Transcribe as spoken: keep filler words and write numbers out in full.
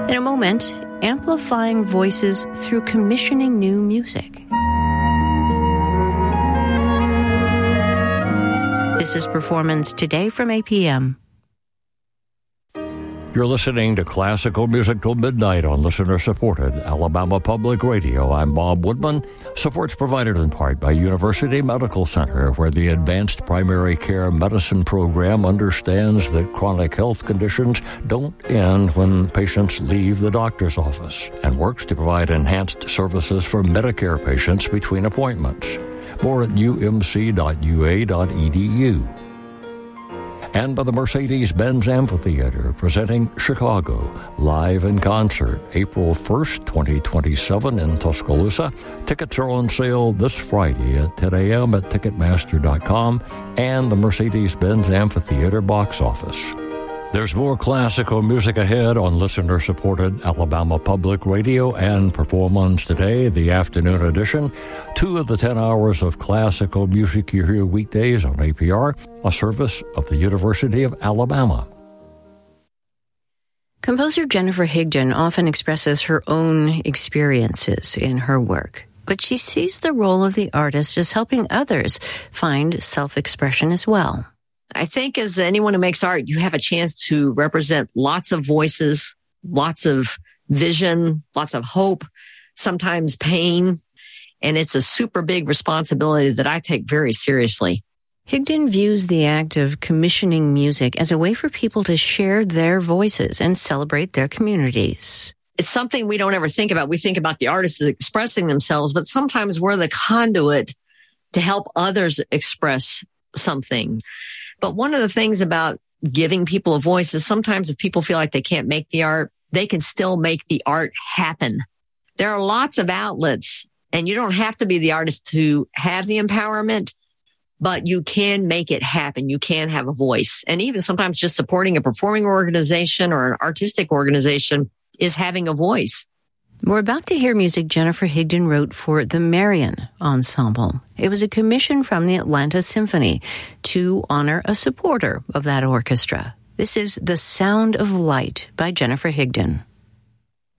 In a moment, amplifying voices through commissioning new music. This is Performance Today from A P M. You're listening to Classical Music Till Midnight on listener-supported Alabama Public Radio. I'm Bob Woodman. Support's provided in part by University Medical Center, where the Advanced Primary Care Medicine program understands that chronic health conditions don't end when patients leave the doctor's office and works to provide enhanced services for Medicare patients between appointments. More at u m c dot u a dot e d u. And by the Mercedes-Benz Amphitheater, presenting Chicago, live in concert, April first, twenty twenty-seven in Tuscaloosa. Tickets are on sale this Friday at ten a.m. at Ticketmaster dot com and the Mercedes-Benz Amphitheater box office. There's more classical music ahead on listener-supported Alabama Public Radio and Performance Today, the afternoon edition. Two of the ten hours of classical music you hear weekdays on A P R, a service of the University of Alabama. Composer Jennifer Higdon often expresses her own experiences in her work, but she sees the role of the artist as helping others find self-expression as well. I think as anyone who makes art, you have a chance to represent lots of voices, lots of vision, lots of hope, sometimes pain. And it's a super big responsibility that I take very seriously. Higdon views the act of commissioning music as a way for people to share their voices and celebrate their communities. It's something we don't ever think about. We think about the artists expressing themselves, but sometimes we're the conduit to help others express something. But one of the things about giving people a voice is sometimes if people feel like they can't make the art, they can still make the art happen. There are lots of outlets, and you don't have to be the artist to have the empowerment, but you can make it happen. You can have a voice. And even sometimes just supporting a performing organization or an artistic organization is having a voice. We're about to hear music Jennifer Higdon wrote for the Marion Ensemble. It was a commission from the Atlanta Symphony to honor a supporter of that orchestra. This is The Sound of Light by Jennifer Higdon.